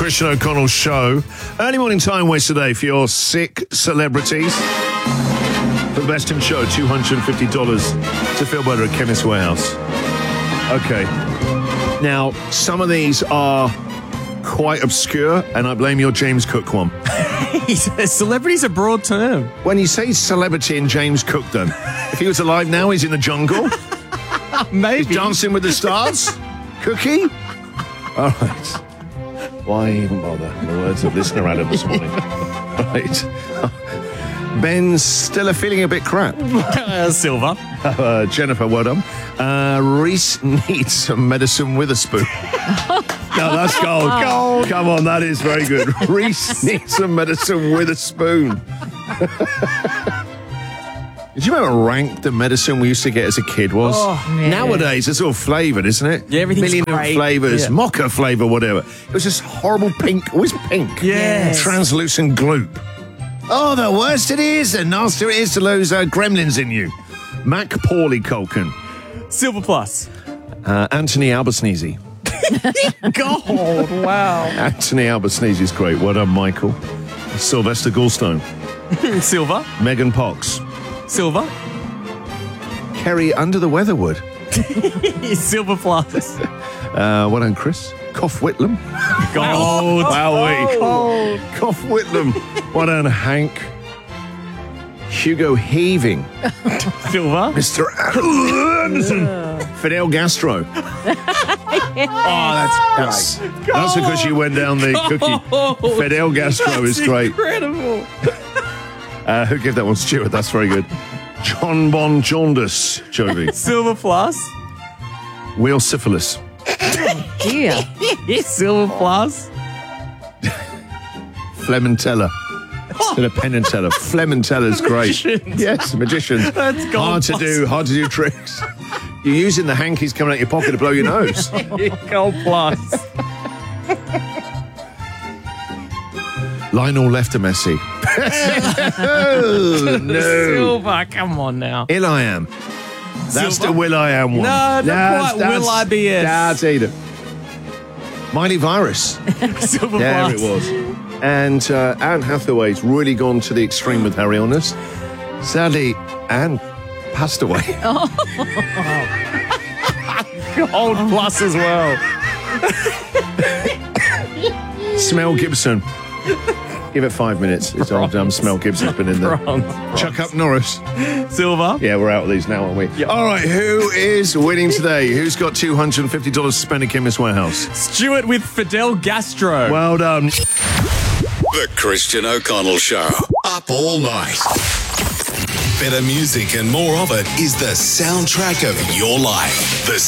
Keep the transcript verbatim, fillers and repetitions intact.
Christian O'Connell Show. Early morning time waste today for your sick celebrities. For the best in show, two hundred fifty dollars to Phil Butter at Chemist Warehouse. Okay. Now, some of these are quite obscure, and I blame your James Cook one. Celebrity's a broad term. When you say celebrity in James Cook, then, if he was alive now, he's in the jungle? Maybe. He's dancing with the stars? Cookie? All right. Why even bother? In the words of listener Adam this morning. Right. Ben's still feeling a bit crap. Uh, Silver. Uh, Jennifer, well done. Uh, Reese needs some medicine with a spoon. No, that's gold. Gold. Come on, that is very good. Reese needs some medicine with a spoon. Did you remember rank the medicine we used to get as a kid was? Oh, yeah. Nowadays, it's all flavoured, isn't it? Yeah, everything's Million great. flavours, Yeah. mocha flavour, whatever. It was just horrible pink, always pink. Yes. Translucent gloop. Oh, the worst it is, the nastier it is to lose uh, gremlins in you. Mac Pauly Culkin. Silver plus. Uh, Anthony Albanese. Gold. Wow. Anthony Albanese is great. Well done, Michael. Sylvester Gallstone. Silver. Megan Pox. Silver. Kerry Under the Weatherwood. Silver plus. Uh, well done, Chris. Cough Whitlam. Gold. Wowee. Gold. Cough Whitlam. Well done, Hank. Hugo Heaving. Silver. Mister Anderson. Fidel Castro. Oh, that's, that's, that's because you went down the cookie. Fidel Castro is great. Incredible. Uh, who gave that one? Stuart. That's very good. John Bon Jaundice, Jovi. Silver plus. Will Syphilis. Dear. Silver plus. Flementella. Instead of Penn and Teller. Flementella's great. Magicians. Yes, magicians. That's gold hard to plus. do, hard to do tricks. You're using the hankies coming out your pocket to blow your nose. Gold plus. Lionel Leftemessy. Oh, no. Silver. Come on now. Will I Am. That's Silver. the Will I Am one. No, not That's- quite that's- Will I B S. That's either. Miley Virus. Silver There plus. it was. And uh, Anne Hathaway's really gone to the extreme with her illness. Sadly, Anne passed away. Gold plus as well. Smell Gibson. Give it five minutes. It's old um, Smell Gibson's been in there. Bronze. Chuck Up Norris. Silver. Yeah, we're out of these now, aren't we? Yep. All right, who is winning today? Who's got two hundred fifty dollars to spend at Chemist Warehouse? Stuart with Fidel Castro. Well done. The Christian O'Connell Show. Up all night. Better music and more of it is the soundtrack of your life. The